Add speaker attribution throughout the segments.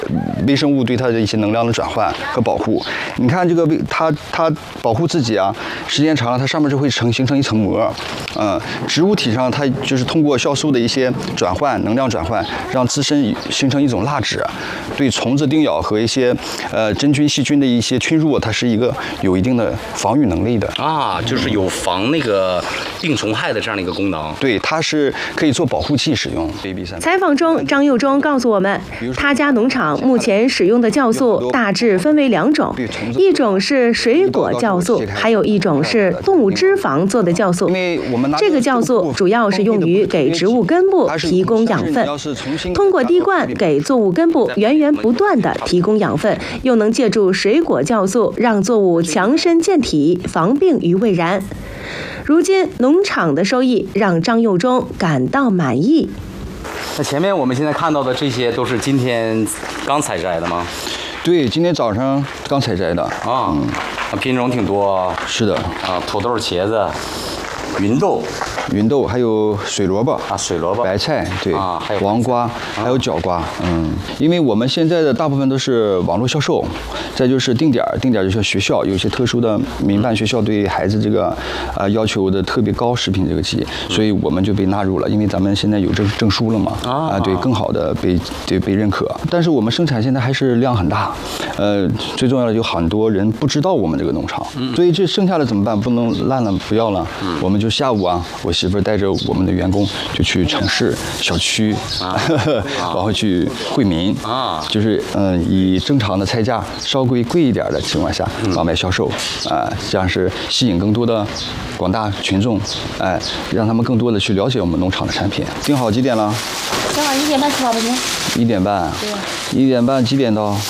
Speaker 1: 微生物对它的一些能量的转换和保护。你看这个它保护自己啊，时间长了它上面就会形成一层膜。植物体上它就是通过酵素的一些转换，能量转换，让自身形成一种蜡质，对虫子叮咬和一些真菌细菌的一些侵入，它是有一定的防御能力的
Speaker 2: 啊，就是有防那个病虫害的这样的一个功能。
Speaker 1: 对，它是可以做保护剂使用。
Speaker 3: 采访中，张佑忠告诉我们，他家农场目前使用的酵素大致分为2种，一种是水果酵素，还有一种是动物脂肪做的酵素。这个酵素主要是用于给植物根部提供养分，通过滴灌给作物根部源源不断的提供养分，又能借助水果酵素让作物强身健体，防病于未然。如今农场的收益让张佑忠感到满意。
Speaker 2: 那前面我们现在看到的这些都是今天刚采摘的吗？
Speaker 1: 对，今天早上刚采摘的
Speaker 2: 啊。品种挺多。
Speaker 1: 是的
Speaker 2: 啊，土豆、茄子、芸豆，
Speaker 1: 还有水萝卜
Speaker 2: 啊，水萝卜、
Speaker 1: 白菜，对
Speaker 2: 啊，还有
Speaker 1: 黄瓜，还有角瓜。因为我们现在的大部分都是网络销售，再就是定点就是学校有一些特殊的民办学校对孩子这个要求的特别高食品这个级，所以我们就被纳入了，因为咱们现在有证书了嘛，对，更好的被认可。但是我们生产现在还是量很大，最重要的有很多人不知道我们这个农场，所以这剩下的怎么办？不能烂了不要了，我们就下午啊，我媳妇带着我们的员工就去城市、小区，然后去惠民就是以正常的菜价稍微贵一点的情况下往外销售，这样是吸引更多的广大群众，让他们更多的去了解我们农场的产品。定好几点了？
Speaker 4: 正好1点半出发吧，行。
Speaker 1: 1点半。对。1点半几点到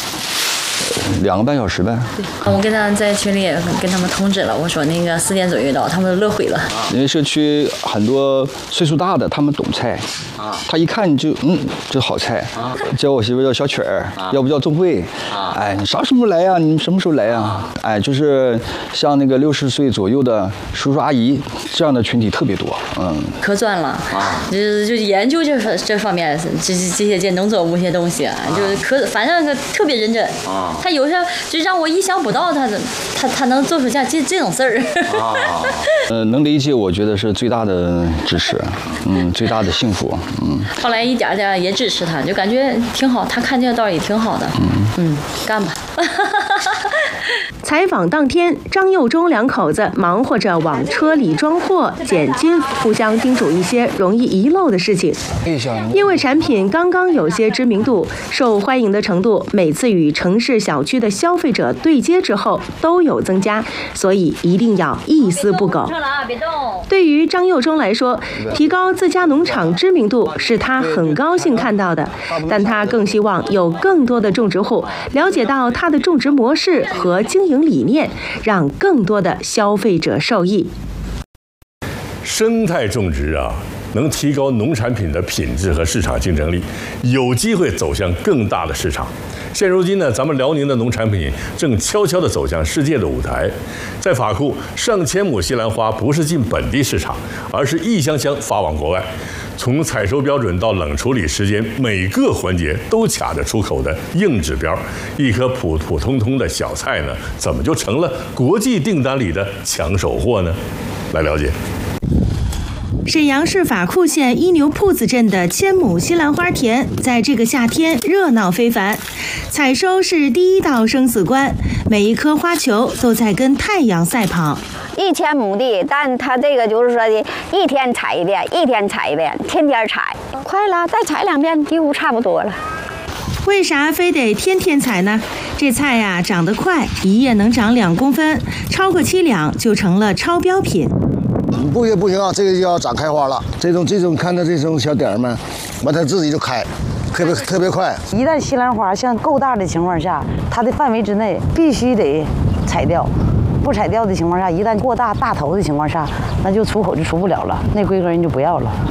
Speaker 1: ？2个半小时呗。
Speaker 4: 对，我跟他在群里也跟他们通知了，我说那个4点左右到，他们都乐毁了。
Speaker 1: 因为社区很多岁数大的，他们懂菜，他一看就这好菜，叫我媳妇叫小曲儿，要不叫钟慧，你啥时候来呀？你们什么时候来呀？就是像那个60岁左右的叔叔阿姨这样的群体特别多，
Speaker 4: 可赚了就研究这方面这些农作物一些东西，就是反正特别认真。他有时候就让我意想不到，他能做出像这种事儿。
Speaker 1: 能理解，我觉得是最大的支持，最大的幸福，
Speaker 4: 后来一点点也支持他，就感觉挺好，他看这个道也挺好的，干吧。
Speaker 3: 采访当天，张佑忠2口子忙活着往车里装货、拣斤，互相叮嘱一些容易遗漏的事情。因为产品刚刚有些知名度，受欢迎的程度每次与城市小区的消费者对接之后都有增加，所以一定要一丝不苟。对于张佑忠来说，提高自家农场知名度是他很高兴看到的，但他更希望有更多的种植户了解到他的种植模式和经营理念，让更多的消费者受益。
Speaker 5: 生态种植能提高农产品的品质和市场竞争力，有机会走向更大的市场。现如今呢，咱们辽宁的农产品正悄悄地走向世界的舞台。在法库，上千亩西兰花不是进本地市场，而是一箱箱发往国外。从采收标准到冷处理时间，每个环节都卡着出口的硬指标。一颗普普通通的小菜呢，怎么就成了国际订单里的抢手货呢？来了解。
Speaker 3: 沈阳市法库县一牛铺子镇的1000亩西兰花田，在这个夏天热闹非凡。采收是第一道生死关，每一颗花球都在跟太阳赛跑。
Speaker 6: 1000亩地，但它这个就是说的，一天采一遍，一天采一遍，天天采，快了，再采2遍，几乎差不多了。
Speaker 3: 为啥非得天天采呢？这菜呀，长得快，一叶能长2公分，超过7两就成了超标品。
Speaker 7: 不行啊，这个就要长开花了。这种看到这种小点儿们，完它自己就开，特别快。
Speaker 8: 一旦西兰花像够大的情况下，它的范围之内必须得采掉。不采掉的情况下，一旦过大头的情况下，那就出口就出不了了，那规格人就不要了。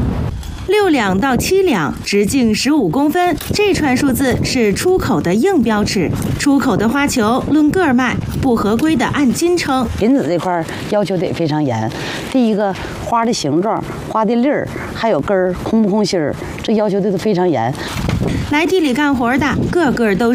Speaker 3: 6两到7两，直径15公分，这串数字是出口的硬标尺。出口的花球论个卖，不合规的按斤称。
Speaker 8: 品质这块要求得非常严。第一个，花的形状、花的粒儿，还有根儿空不空心儿，这要求的都非常严。
Speaker 3: 来地里干活的，个个都是